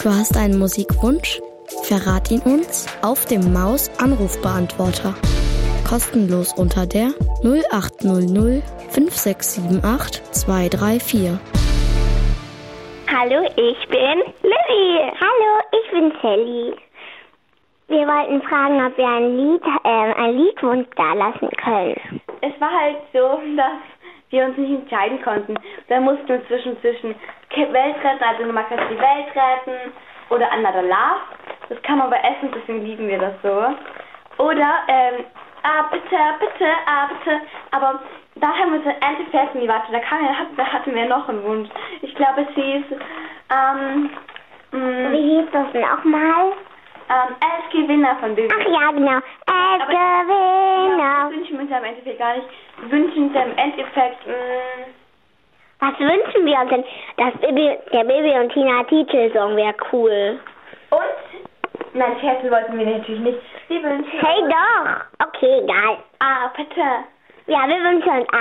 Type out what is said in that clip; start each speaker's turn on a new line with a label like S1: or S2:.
S1: Du hast einen Musikwunsch? Verrat ihn uns auf dem Maus-Anrufbeantworter. Kostenlos unter der 0800 5678 234.
S2: Hallo, ich bin Lilly. Hallo, ich bin Sally. Wir wollten fragen, ob wir ein Liedwunsch da lassen können.
S3: Es war halt so, dass wir uns nicht entscheiden konnten. Da mussten wir zwischen Welt retten, also du magst die Welt retten, oder Another Love. Das kann man bei Essen, deswegen lieben wir das so. Oder, bitte. Aber da haben wir uns im Endeffekt nie gewartet. Da hatten wir noch einen Wunsch. Ich glaube, es hieß,
S2: wie hieß das nochmal?
S3: 11 Gewinner von Bibi.
S2: Ach ja, genau. 11 Gewinner.
S3: Ja, das wünschen wir uns ja im Endeffekt gar nicht. Wir wünschen uns ja im Endeffekt,
S2: Was wünschen wir uns denn? Der Bibi und Tina Titelsong wäre cool.
S3: Und? Nein, Scherzen wollten wir natürlich nicht. Wir wünschen
S2: Hey, doch. Okay, egal.
S3: Bitte.
S2: Ja, wir wünschen uns